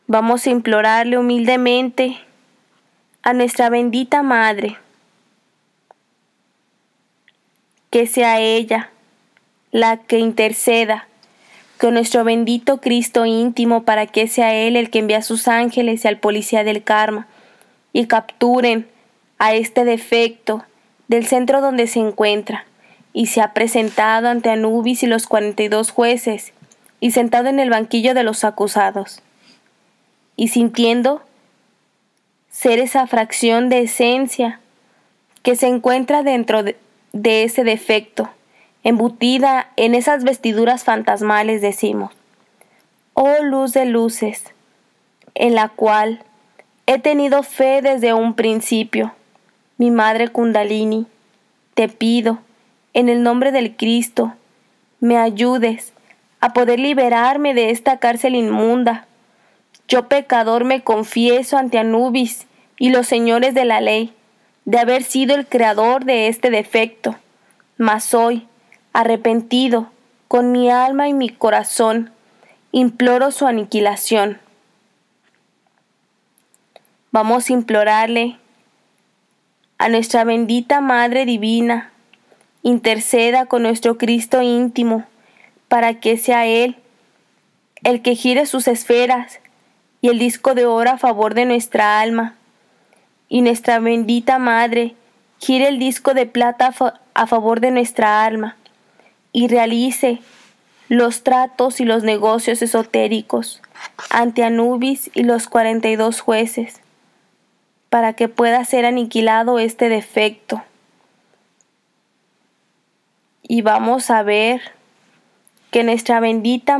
Vamos a implorarle humildemente a nuestra bendita Madre que sea ella la que interceda con nuestro bendito Cristo íntimo para que sea Él el que envía a sus ángeles y al policía del karma y capturen a este defecto del centro donde se encuentra y se ha presentado ante Anubis y los 42 jueces y sentado en el banquillo de los acusados y sintiendo ser esa fracción de esencia que se encuentra dentro de ese defecto, embutida en esas vestiduras fantasmales, decimos: oh luz de luces, en la cual he tenido fe desde un principio, mi Madre Kundalini, te pido, en el nombre del Cristo, me ayudes a poder liberarme de esta cárcel inmunda. Yo pecador me confieso ante Anubis y los señores de la ley de haber sido el creador de este defecto, mas hoy, arrepentido, con mi alma y mi corazón, imploro su aniquilación. Vamos a implorarle a nuestra bendita Madre Divina, interceda con nuestro Cristo íntimo, para que sea Él el que gire sus esferas y el disco de oro a favor de nuestra alma, y nuestra bendita Madre gire el disco de plata a favor de nuestra alma, y realice los tratos y los negocios esotéricos ante Anubis y los 42 jueces, para que pueda ser aniquilado este defecto. Y vamos a ver que nuestra bendita